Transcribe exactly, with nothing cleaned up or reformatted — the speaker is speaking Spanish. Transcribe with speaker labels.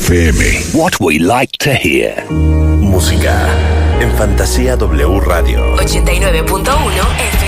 Speaker 1: F M.
Speaker 2: What we like to hear.
Speaker 3: Música en Fantasía W Radio.
Speaker 4: ochenta y nueve punto uno F M.